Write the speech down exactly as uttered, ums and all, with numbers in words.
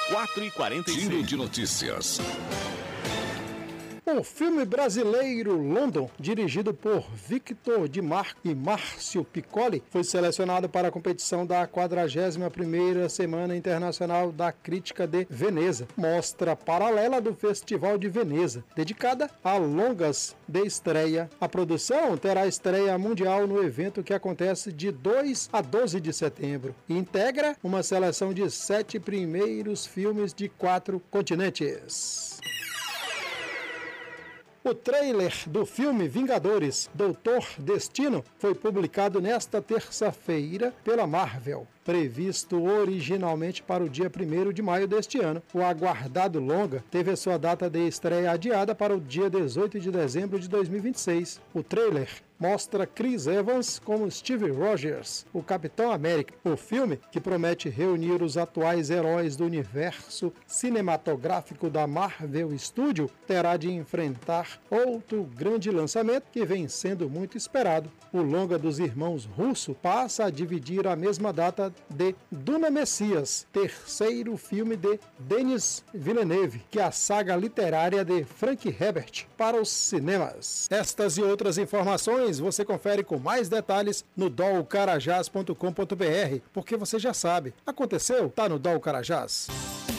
quatro e quarenta e seis. Giro de notícias. O filme brasileiro London, dirigido por Victor Di Marco e Márcio Piccoli, foi selecionado para a competição da quadragésima primeira Semana Internacional da Crítica de Veneza, mostra paralela do Festival de Veneza, dedicada a longas de estreia. A produção terá estreia mundial no evento que acontece de dois a doze de setembro e integra uma seleção de sete primeiros filmes de quatro continentes. O trailer do filme Vingadores Doutor Destino foi publicado nesta terça-feira pela Marvel, previsto originalmente para o dia primeiro de maio deste ano. O aguardado longa teve a sua data de estreia adiada para o dia dezoito de dezembro de dois mil e vinte e seis. O trailer mostra Chris Evans como Steve Rogers, o Capitão América. O filme, que promete reunir os atuais heróis do universo cinematográfico da Marvel Studios, terá de enfrentar outro grande lançamento que vem sendo muito esperado. O longa dos irmãos Russo passa a dividir a mesma data de Duna Messias, terceiro filme de Denis Villeneuve, que é a saga literária de Frank Herbert, para os cinemas. Estas e outras informações você confere com mais detalhes no dol carajás ponto com ponto br, porque você já sabe, aconteceu, tá no Dol Carajás.